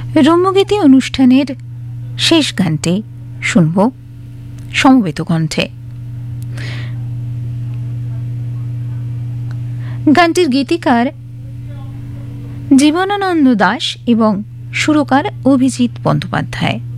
রম্যগীতি অনুষ্ঠানের শেষ গানটি শুনব সমবেত কণ্ঠে। গানটির গীতিকার জীবনানন্দ দাশ এবং সুরকার অভিজিৎ বন্দ্যোপাধ্যায়।